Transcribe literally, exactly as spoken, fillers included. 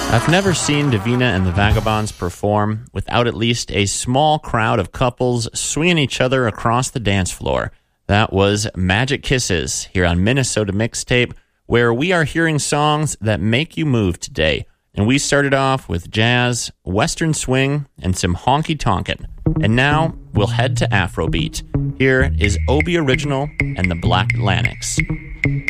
I've never seen Davina and the Vagabonds perform without at least a small crowd of couples swinging each other across the dance floor. That was Magic Kisses here on Minnesota Mixtape, where we are hearing songs that make you move today. And we started off with jazz, western swing, and some honky tonkin'. And now we'll head to Afrobeat. Here is Obi Original and the Black Atlantics.